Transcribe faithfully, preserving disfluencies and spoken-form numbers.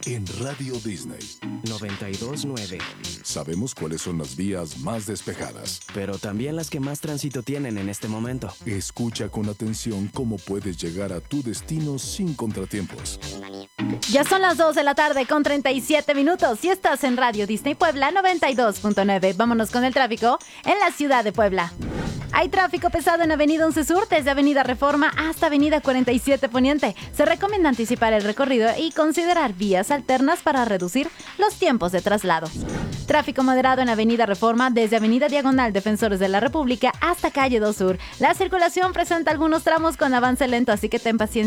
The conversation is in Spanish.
En Radio Disney noventa y dos punto nueve. sabemos cuáles son las vías más despejadas. Pero también las que más tránsito tienen en este momento. Escucha con atención cómo puedes llegar a tu destino sin contratiempos. Ya son las dos de la tarde con treinta y siete minutos y estás en Radio Disney Puebla noventa y dos punto nueve. Vámonos con el tráfico en la ciudad de Puebla. Hay tráfico pesado en Avenida once Sur, desde Avenida Reforma hasta Avenida cuarenta y siete Poniente. Se recomienda anticipar el recorrido y considerar vías alternas para reducir los tiempos de traslado. Tráfico moderado en Avenida Reforma, desde Avenida Diagonal Defensores de la República hasta Calle dos Sur. La circulación presenta algunos tramos con avance lento, así que ten paciencia